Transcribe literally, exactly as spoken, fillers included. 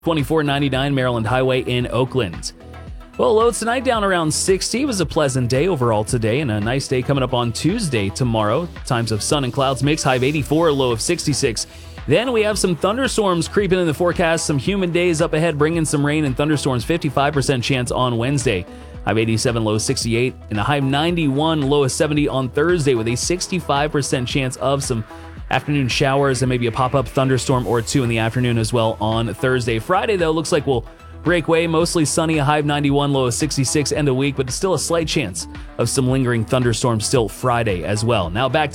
twenty-four ninety-nine Maryland Highway in Oakland. Well, loads tonight down around sixty. It was a pleasant day overall today, and a nice day coming up on Tuesday tomorrow. Times of sun and clouds mix, high of eighty-four, low of sixty-six. Then we have some thunderstorms creeping in the forecast, some humid days up ahead, bringing some rain and thunderstorms, fifty-five percent chance on Wednesday. High of eighty-seven, low of sixty-eight, and a high of ninety-one, low of seventy on Thursday, with a sixty-five percent chance of some afternoon showers and maybe a pop-up thunderstorm or two in the afternoon as well on Thursday. Friday, though, looks like we'll break away, mostly sunny, a high of ninety-one, low of sixty-six end of week, but still a slight chance of some lingering thunderstorms still Friday as well. Now back to